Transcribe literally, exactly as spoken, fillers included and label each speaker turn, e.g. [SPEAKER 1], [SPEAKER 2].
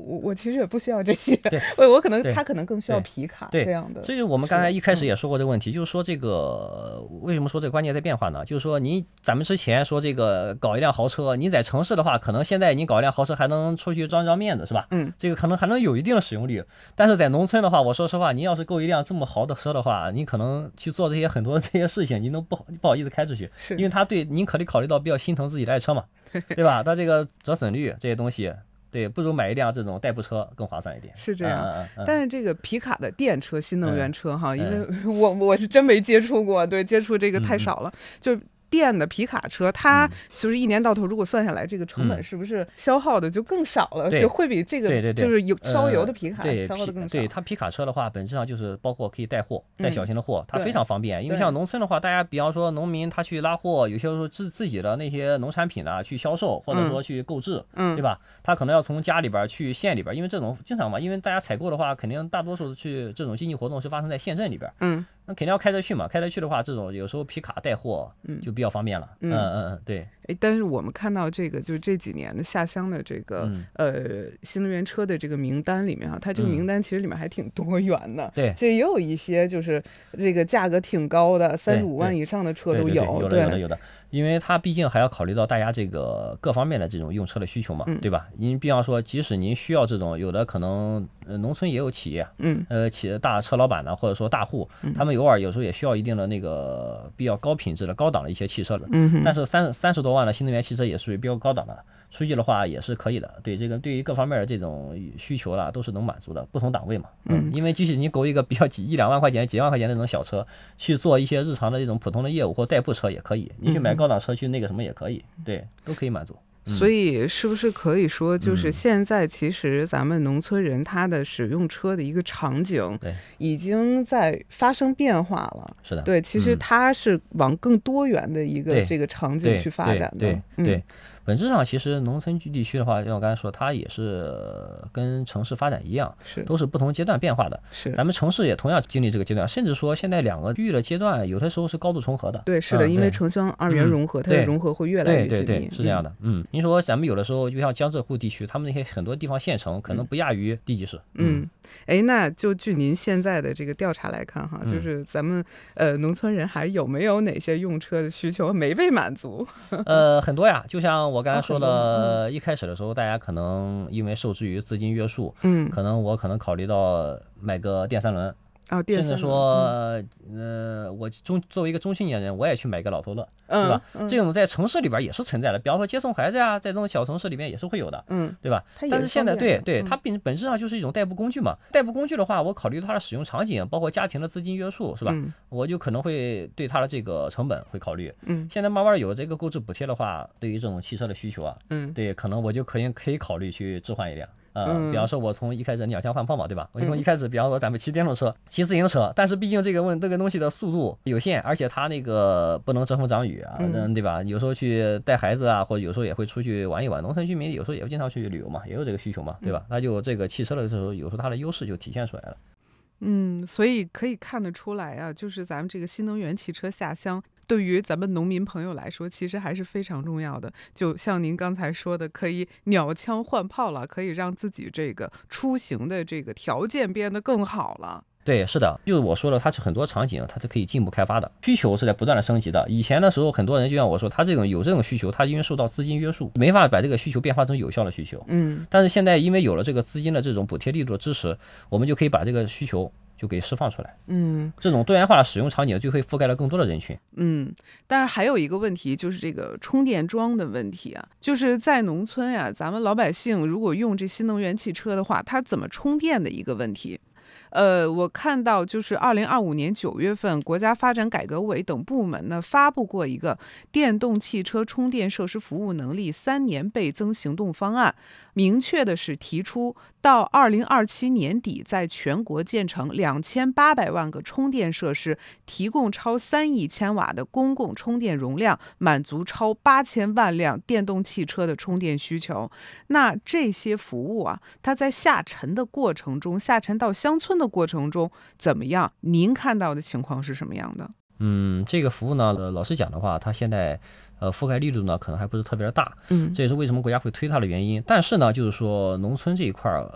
[SPEAKER 1] 我我其实也不需要这些，
[SPEAKER 2] 对，
[SPEAKER 1] 我我可能他可能更需要皮卡这样的。
[SPEAKER 2] 这就是我们刚才一开始也说过这个问题，就是说这个为什么说这个观念在变化呢？就是说你咱们之前说这个搞一辆豪车，你在城市的话，可能现在你搞一辆豪车还能出去装装面子，是吧？
[SPEAKER 1] 嗯，
[SPEAKER 2] 这个可能还能有一定的使用率。但是在农村的话，我说实话，你要是购一辆这么豪的车的话，你可能去做这些很多这些事情，你都不好不好意思开出去，因为他对您可以考虑到比较心疼自己的车嘛，对吧？他这个折损率这些东西。对，不如买一辆这种代步车更划算一点。
[SPEAKER 1] 是这样，
[SPEAKER 2] 嗯嗯嗯、
[SPEAKER 1] 但是这个皮卡的电车、新能源车哈，
[SPEAKER 2] 嗯、
[SPEAKER 1] 因为我我是真没接触过，对，接触这个太少了，
[SPEAKER 2] 嗯、
[SPEAKER 1] 就。电的皮卡车，它就是一年到头，如果算下来，这个成本是不是消耗的就更少了？
[SPEAKER 2] 嗯、
[SPEAKER 1] 就会比这个就是有烧油的皮卡消耗的更少。
[SPEAKER 2] 对，它皮卡车的话，本质上就是包括可以带货、带小型的货，它非常方便。因为像农村的话，大家比方说农民他去拉货，有些时候自自己的那些农产品啊去销售，或者说去购置，
[SPEAKER 1] 嗯，
[SPEAKER 2] 对吧？他可能要从家里边去县里边，因为这种经常嘛，因为大家采购的话，肯定大多数去这种经济活动是发生在县镇里边，
[SPEAKER 1] 嗯。
[SPEAKER 2] 那肯定要开车去嘛，开车去的话，这种有时候皮卡带货就比较方便了。嗯嗯嗯，对。
[SPEAKER 1] 哎，但是我们看到这个，就是这几年的下乡的这个、嗯、呃新能源车的这个名单里面啊，它这个名单其实里面还挺多元的。
[SPEAKER 2] 对、嗯，
[SPEAKER 1] 这也有一些就是这个价格挺高的，三十五万以上的车都有。
[SPEAKER 2] 对对对有的有的有的，因为它毕竟还要考虑到大家这个各方面的这种用车的需求嘛，
[SPEAKER 1] 嗯、
[SPEAKER 2] 对吧？您比方说，即使您需要这种，有的可能呃农村也有企业，
[SPEAKER 1] 嗯，
[SPEAKER 2] 呃企业大车老板呢，或者说大户，
[SPEAKER 1] 嗯、
[SPEAKER 2] 他们偶尔有时候也需要一定的那个比较高品质的高档的一些汽车的。
[SPEAKER 1] 嗯，
[SPEAKER 2] 但是三三十多万的新能源汽车也属于比较高档的，出去的话也是可以的。对这个对于各方面的这种需求啦，都是能满足的，不同档位嘛。
[SPEAKER 1] 嗯，
[SPEAKER 2] 因为即使你购一个比较几一两万块钱、几万块钱的那种小车，去做一些日常的这种普通的业务或代步车也可以。你去买高档车去那个什么也可以，对，都可以满足。
[SPEAKER 1] 所以是不是可以说，就是现在其实咱们农村人他的使用车的一个场景，已经在发生变化了。
[SPEAKER 2] 是的，
[SPEAKER 1] 对，其实它是往更多元的一个这个场景去发展的。
[SPEAKER 2] 对对对。本质上，其实农村地区的话，像我刚才说，它也是跟城市发展一样，
[SPEAKER 1] 是
[SPEAKER 2] 都是不同阶段变化的。
[SPEAKER 1] 是，
[SPEAKER 2] 咱们城市也同样经历这个阶段，甚至说现在两个区域的阶段，有的时候是高度重合的。
[SPEAKER 1] 对，是的，
[SPEAKER 2] 嗯、
[SPEAKER 1] 因为城乡二元融合，
[SPEAKER 2] 嗯、
[SPEAKER 1] 它的融合会越来越紧密。
[SPEAKER 2] 对对对，是这样的。嗯，您说咱们有的时候就像江浙沪地区，他们那些很多地方县城可能不亚于地级市。
[SPEAKER 1] 嗯，哎、嗯，那就据您现在的这个调查来看哈，就是咱们呃农村人还有没有哪些用车的需求没被满足？
[SPEAKER 2] 呃，很多呀，就像我刚才说的。哦呃，一开始的时候，大家可能因为受制于资金约束，
[SPEAKER 1] 嗯，
[SPEAKER 2] 可能我可能考虑到买个电三轮，
[SPEAKER 1] 啊、哦，电三轮，
[SPEAKER 2] 甚至说，嗯、呃，我中作为一个中青年人，我也去买个老头乐，
[SPEAKER 1] 嗯、
[SPEAKER 2] 对吧？
[SPEAKER 1] 嗯？
[SPEAKER 2] 这种在城市里边也是存在的，比方说接送孩子呀，在这种小城市里面也是会有的，
[SPEAKER 1] 嗯，
[SPEAKER 2] 对吧？但是现在对对，它本本质上就是一种代步工具嘛。代步工具的话，我考虑它的使用场景，包括家庭的资金约束，是吧？
[SPEAKER 1] 嗯、
[SPEAKER 2] 我就可能会对它的这个成本会考虑。
[SPEAKER 1] 嗯，
[SPEAKER 2] 现在慢慢有这个购置补贴的话，对于这种汽车的需求啊，
[SPEAKER 1] 嗯，
[SPEAKER 2] 对，可能我就可以可以考虑去置换一辆。呃，比方说，我从一开始两枪换炮嘛，对吧？我从一开始，比方说咱们骑电动车、骑自行车，但是毕竟这个问这个东西的速度有限，而且它那个不能遮风挡雨啊，嗯，对吧？有时候去带孩子啊，或者有时候也会出去玩一玩。农村居民有时候也会经常去旅游嘛，也有这个需求嘛，对吧？那就这个汽车的时候，有时候它的优势就体现出来了。
[SPEAKER 1] 嗯，所以可以看得出来啊，就是咱们这个新能源汽车下乡，对于咱们农民朋友来说，其实还是非常重要的。就像您刚才说的，可以鸟枪换炮了，可以让自己这个出行的这个条件变得更好了。
[SPEAKER 2] 对，是的，就是我说了，它是很多场景它是可以进一步开发的，需求是在不断的升级的。以前的时候，很多人就像我说，他这种有这种需求，他因为受到资金约束，没法把这个需求变化成有效的需求。
[SPEAKER 1] 嗯，
[SPEAKER 2] 但是现在因为有了这个资金的这种补贴力度的支持，我们就可以把这个需求就给释放出来。
[SPEAKER 1] 嗯，
[SPEAKER 2] 这种多元化的使用场景就会覆盖了更多的人群。
[SPEAKER 1] 嗯，但是还有一个问题就是这个充电桩的问题啊，就是在农村呀、啊，咱们老百姓如果用这新能源汽车的话，它怎么充电的一个问题。呃，我看到就是二零二五年九月份，国家发展改革委等部门呢发布过一个电动汽车充电设施服务能力三年倍增行动方案，明确的是提出到二零二七年底，在全国建成两千八百万个充电设施，提供超三亿千瓦的公共充电容量，满足超八千万辆电动汽车的充电需求。那这些服务啊，它在下沉的过程中，下沉到乡村的过程中怎么样？您看到的情况是什么样的？
[SPEAKER 2] 嗯，这个服务呢，老实讲的话，它现在呃覆盖力度呢可能还不是特别的大，
[SPEAKER 1] 嗯，
[SPEAKER 2] 这也是为什么国家会推它的原因。但是呢，就是说农村这一块